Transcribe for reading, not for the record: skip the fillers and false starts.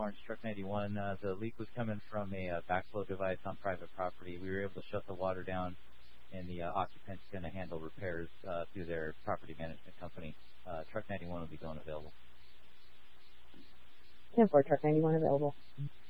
Lawrence, Truck 91. The leak was coming from a backflow device on private property. We were able to shut the water down, and the occupant's going to handle repairs through their property management company. Truck 91 will be going available. 10-4, Truck 91 available.